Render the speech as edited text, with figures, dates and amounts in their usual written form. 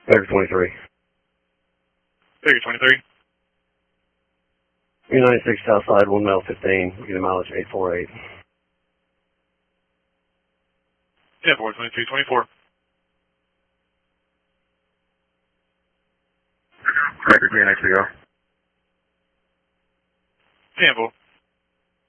Figure 23. Figure 23. U96 Southside, 1 mile 15, get a mileage 848. Yeah, 42224. Figure 3 next to go. Campbell.